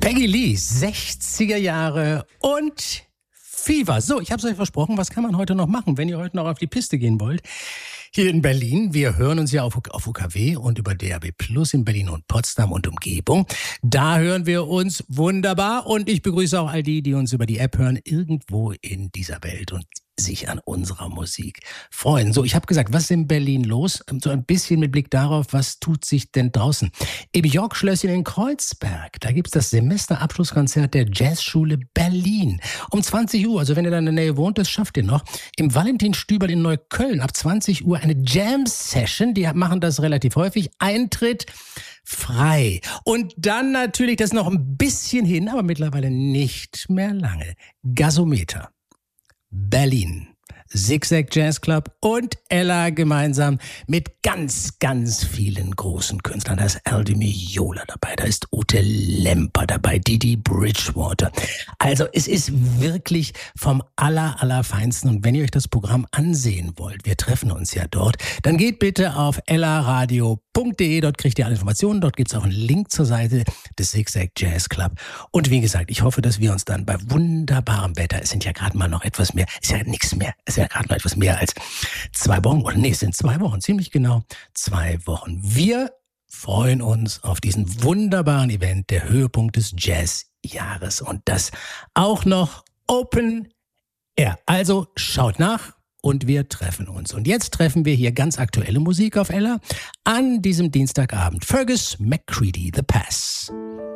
Peggy Lee, 60er Jahre und Fever. So, ich habe es euch versprochen, was kann man heute noch machen, wenn ihr heute noch auf die Piste gehen wollt? Hier in Berlin, wir hören uns ja auf UKW und über DAB Plus in Berlin und Potsdam und Umgebung. Da hören wir uns wunderbar und ich begrüße auch all die uns über die App hören, irgendwo in dieser Welt und sich an unserer Musik freuen. So, ich habe gesagt, was ist in Berlin los? So ein bisschen mit Blick darauf, was tut sich denn draußen? Im York-Schlösschen in Kreuzberg, da gibt's das Semesterabschlusskonzert der Jazzschule Berlin. Um 20 Uhr, also wenn ihr da in der Nähe wohnt, das schafft ihr noch. Im Valentin-Stüberl in Neukölln ab 20 Uhr eine Jam-Session. Die machen das relativ häufig. Eintritt frei. Und dann natürlich, das noch ein bisschen hin, aber mittlerweile nicht mehr lange. Gasometer. Berlin, Zigzag Jazz Club und Ella gemeinsam mit ganz, ganz vielen großen Künstlern. Da ist Aldi Meola dabei, da ist Ute Lemper dabei, Didi Bridgewater. Also es ist wirklich vom Allerfeinsten. Und wenn ihr euch das Programm ansehen wollt, wir treffen uns ja dort, dann geht bitte auf ellaradio.de, dort kriegt ihr alle Informationen, dort gibt es auch einen Link zur Seite des Zigzag Jazz Club. Und wie gesagt, ich hoffe, dass wir uns dann bei wunderbarem Wetter, es sind ja gerade mal noch etwas mehr, ist ja nichts mehr, es ist ja gerade mal etwas mehr als 2 Wochen, oder nee, es sind 2 Wochen, ziemlich genau 2 Wochen. Wir freuen uns auf diesen wunderbaren Event, der Höhepunkt des Jazzjahres und das auch noch Open Air. Also schaut nach und wir treffen uns. Und jetzt treffen wir hier ganz aktuelle Musik auf Ella an diesem Dienstagabend. Fergus McCready, The Pass.